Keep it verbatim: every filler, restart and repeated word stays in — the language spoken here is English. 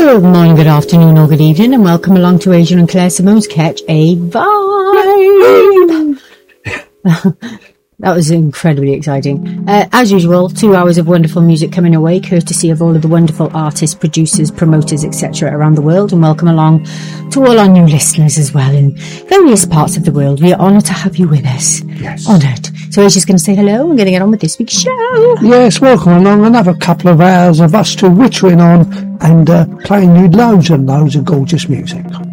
Good morning, good afternoon, or good evening, and welcome along to Adrian and Claire Simone's Catch a Vibe. That was incredibly exciting. Uh, as usual, two hours of wonderful music coming away, courtesy of all of the wonderful artists, producers, promoters, et cetera around the world, and welcome along to all our new listeners as well in various parts of the world. We are honoured to have you with us. Yes. Honoured. So Adrian's going to say hello. I'm going to get on with this week's show. Yes, welcome along. Another couple of hours of us two wittering on and uh, playing you loads and loads of gorgeous music.